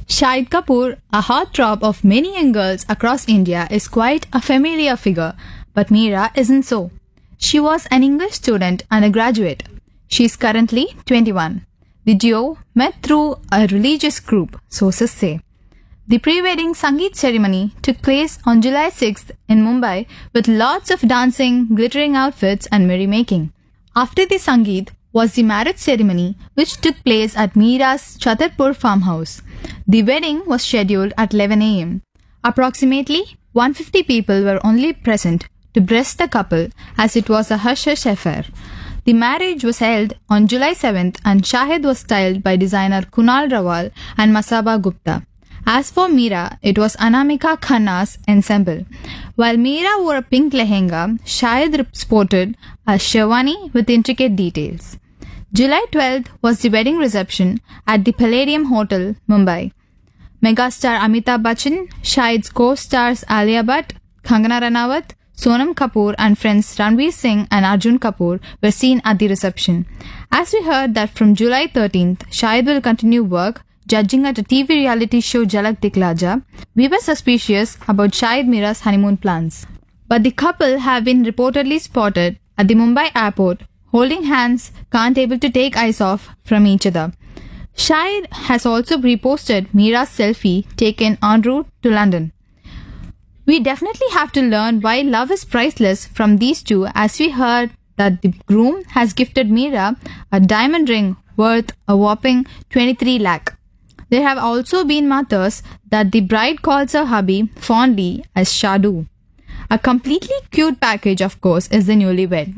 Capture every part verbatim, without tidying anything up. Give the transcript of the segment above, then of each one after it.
Shahid Kapoor, a heartthrob of many young girls across India, is quite a familiar figure, but Meera isn't so. She was an English student and a graduate. She is currently twenty-one. The duo met through a religious group, sources say. The pre-wedding Sangeet ceremony took place on July sixth in Mumbai with lots of dancing, glittering outfits and merrymaking. After the Sangeet was the marriage ceremony which took place at Meera's Chhatarpur farmhouse. The wedding was scheduled at eleven a.m. Approximately one hundred fifty people were only present to bless the couple as it was a hush-hush affair. The marriage was held on July seventh and Shahid was styled by designer Kunal Rawal and Masaba Gupta. As for Meera, it was Anamika Khanna's ensemble. While Meera wore a pink lehenga, Shahid sported a sherwani with intricate details. July twelfth was the wedding reception at the Palladium Hotel, Mumbai. Megastar Amitabh Bachchan, Shahid's co-stars Alia Bhatt, Kangana Ranawat, Sonam Kapoor and friends Ranveer Singh and Arjun Kapoor were seen at the reception. As we heard that from July thirteenth, Shahid will continue work judging at a T V reality show Jhalak Dikhla Ja, we were suspicious about Shahid Meera's honeymoon plans. But the couple have been reportedly spotted at the Mumbai airport holding hands, can't able to take eyes off from each other. Shahid has also reposted Meera's selfie taken en route to London. We definitely have to learn why love is priceless from these two, as we heard that the groom has gifted Meera a diamond ring worth a whopping twenty-three lakh. There have also been matters that the bride calls her hubby fondly as Shadu. A completely cute package, of course, is the newlywed.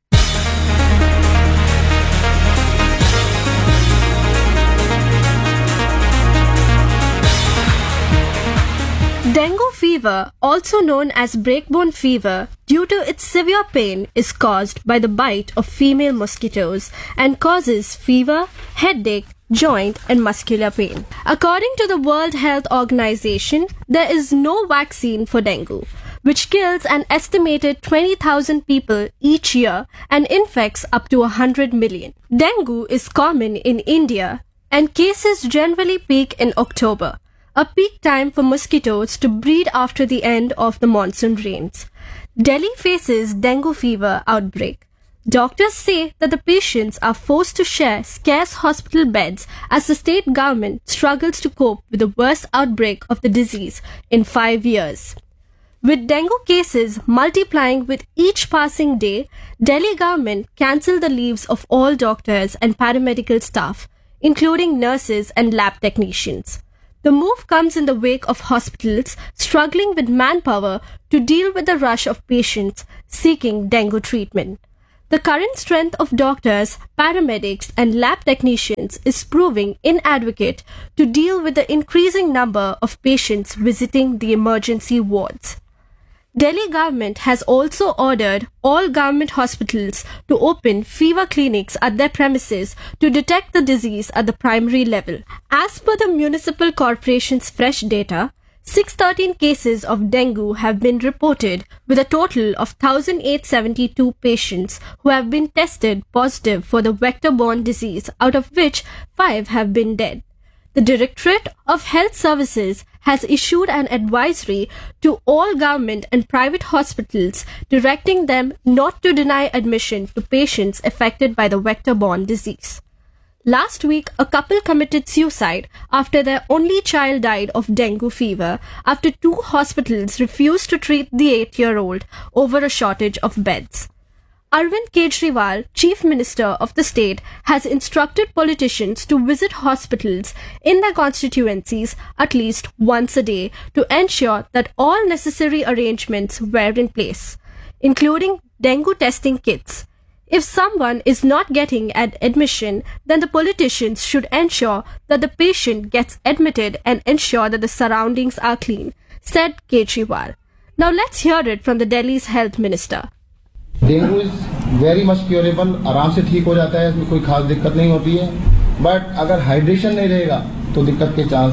Dengue fever, also known as breakbone fever, due to its severe pain, is caused by the bite of female mosquitoes and causes fever, headache, joint and muscular pain. According to the World Health Organization, there is no vaccine for dengue, which kills an estimated twenty thousand people each year and infects up to one hundred million. Dengue is common in India and cases generally peak in October, a peak time for mosquitoes to breed after the end of the monsoon rains. Delhi faces dengue fever outbreak. Doctors say that the patients are forced to share scarce hospital beds as the state government struggles to cope with the worst outbreak of the disease in five years. With dengue cases multiplying with each passing day, Delhi government cancelled the leaves of all doctors and paramedical staff, including nurses and lab technicians. The move comes in the wake of hospitals struggling with manpower to deal with the rush of patients seeking dengue treatment. The current strength of doctors, paramedics, and lab technicians is proving inadequate to deal with the increasing number of patients visiting the emergency wards. Delhi government has also ordered all government hospitals to open fever clinics at their premises to detect the disease at the primary level. As per the municipal corporation's fresh data, six hundred thirteen cases of dengue have been reported with a total of one thousand eight hundred seventy-two patients who have been tested positive for the vector-borne disease, out of which five have been dead. The Directorate of Health Services has issued an advisory to all government and private hospitals directing them not to deny admission to patients affected by the vector-borne disease. Last week, a couple committed suicide after their only child died of dengue fever after two hospitals refused to treat the eight-year-old over a shortage of beds. Arvind Kejriwal, Chief Minister of the state, has instructed politicians to visit hospitals in their constituencies at least once a day to ensure that all necessary arrangements were in place, including dengue testing kits. If someone is not getting an admission, then the politicians should ensure that the patient gets admitted and ensure that the surroundings are clean, said Kejriwal. Now let's hear it from the Delhi's health minister. Dengue is very much curable, आराम से ठीक हो जाता है, इसमें कोई खास दिक्कत नहीं होती है. बट अगर हाइड्रेशन नहीं रहेगा तो दिक्कत के चांस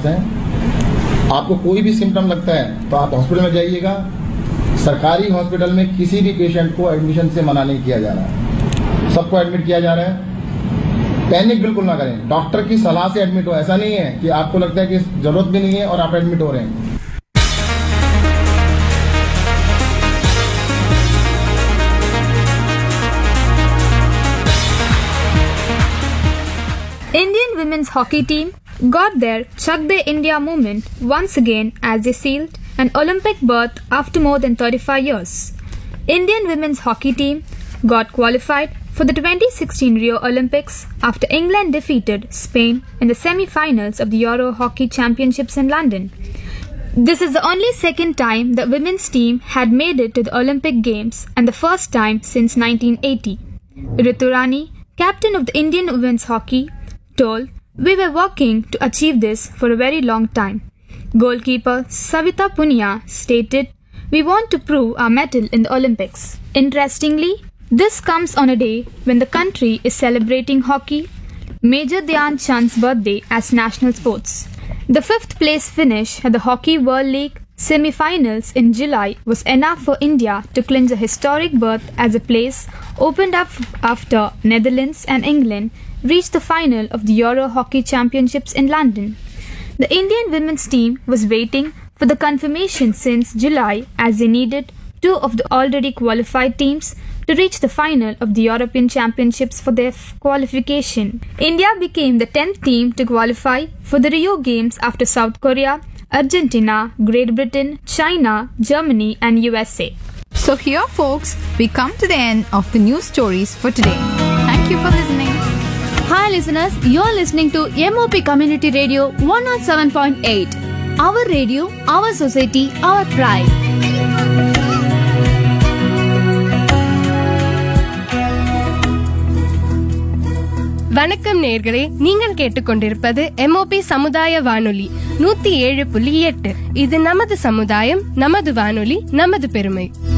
हैं. आपको कोई भी सिम्टम लगता है तो आप हॉस्पिटल में जाइएगा. सरकारी हॉस्पिटल में किसी भी पेशेंट को एडमिशन से मना नहीं किया जा रहा है, सबको एडमिट किया जा रहा है. पैनिक बिल्कुल ना करें, डॉक्टर की सलाह से एडमिट हो। ऐसा नहीं है कि आपको लगता है कि जरूरत भी नहीं है और आप एडमिट हो रहे हैं। Indian women's hockey team got their Chak De India movement once again as they sealed an Olympic berth after more than thirty-five years. Indian women's hockey team got qualified for the twenty sixteen Rio Olympics after England defeated Spain in the semi-finals of the Euro Hockey Championships in London. This is the only second time the women's team had made it to the Olympic Games and the first time since nineteen eighty. Ritu Rani, captain of the Indian women's hockey, told, "We were working to achieve this for a very long time." Goalkeeper Savita Punia stated, "We want to prove our mettle in the Olympics." Interestingly, this comes on a day when the country is celebrating hockey, Major Dhyan Chand's birthday as national sports. The fifth place finish at the Hockey World League semi-finals in July was enough for India to clinch a historic berth as a place opened up after Netherlands and England reached the final of the Euro Hockey Championships in London. The Indian women's team was waiting for the confirmation since July as they needed two of the already qualified teams to reach the final of the European Championships for their f- qualification. India became the tenth team to qualify for the Rio Games after South Korea, Argentina, Great Britain, China, Germany and U S A. So here folks, we come to the end of the news stories for today. Thank you for listening. Hi listeners, you're listening to M O P Community Radio one oh seven point eight. Our radio, our society, our pride. வணக்கம் நேயர்களே, நீங்கள் கேட்டுக்கொண்டிருப்பது MOP சமுதாய வானொலி நூத்தி ஏழு புள்ளி எட்டு. இது நமது சமுதாயம், நமது வானொலி, நமது பெருமை.